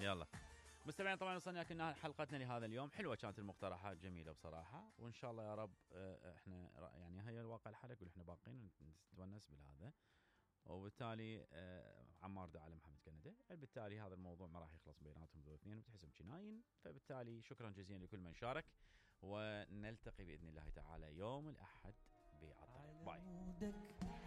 يلا مستمعين، طبعا وصلنا كنا حلقتنا لهذا اليوم. حلوه كانت المقترحات، جميله بصراحه، وان شاء الله يا رب احنا يعني هي الواقع الحالة يقول احنا باقين نتونس بالهذا، وبالتالي عمار دعا على محمد كندا، بالتالي هذا الموضوع ما راح يخلص بيناتهم ذو اثنين وبتحسب جناين. فبالتالي شكرا جزيلا لكل من شارك، ونلتقي باذن الله تعالى يوم الاحد بعطر. باي.